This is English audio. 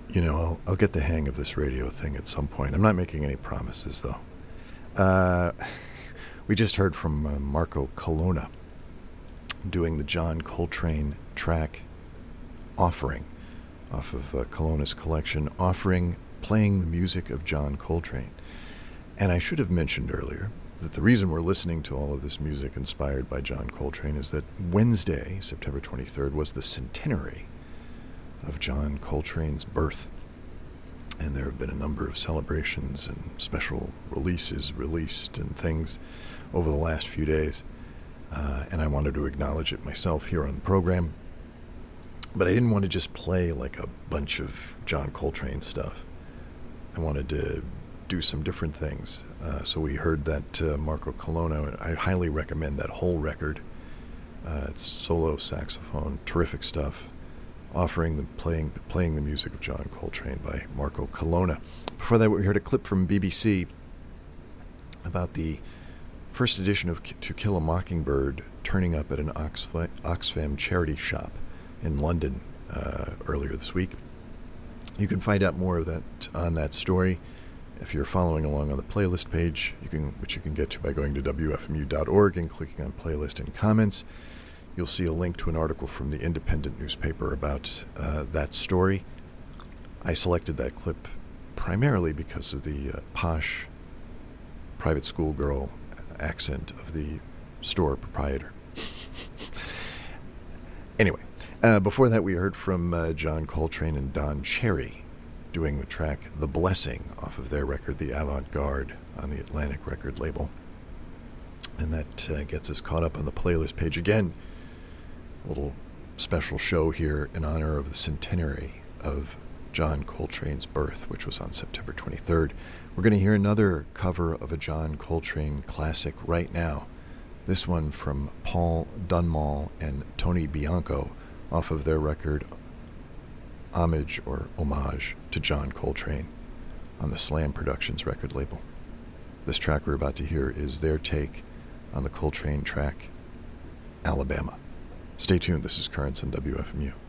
I'll get the hang of this radio thing at some point. I'm not making any promises, though. We just heard from Marco Colonna doing the John Coltrane track Offering off of Colonna's collection, Offering, playing the music of John Coltrane. And I should have mentioned earlier that the reason we're listening to all of this music inspired by John Coltrane is that Wednesday, September 23rd, was the centenary of John Coltrane's birth. And there have been a number of celebrations and special releases released and things over the last few days. And I wanted to acknowledge it myself here on the program. But I didn't want to just play like a bunch of John Coltrane stuff. I wanted to do some different things. So we heard that Marco Colonna. I highly recommend that whole record. It's solo saxophone, terrific stuff. Offering playing the music of John Coltrane by Marco Colonna. Before that, we heard a clip from BBC about the first edition of To Kill a Mockingbird turning up at an Oxfam charity shop in London earlier this week. You can find out more of that on that story if you're following along on the playlist page, which you can get to by going to wfmu.org and clicking on playlist and comments. You'll see a link to an article from the Independent newspaper about that story. I selected that clip primarily because of the posh private school girl accent of the store proprietor. Anyway, before that we heard from John Coltrane and Don Cherry doing the track The Blessing off of their record, The Avant-Garde, on the Atlantic record label. And that gets us caught up on the playlist page again. A little special show here in honor of the centenary of John Coltrane's birth, which was on September 23rd. We're going to hear another cover of a John Coltrane classic right now. This one from Paul Dunmall and Tony Bianco off of their record Homage to John Coltrane on the Slam Productions record label. This track we're about to hear is their take on the Coltrane track Alabama. Stay tuned. This is Currents on WFMU.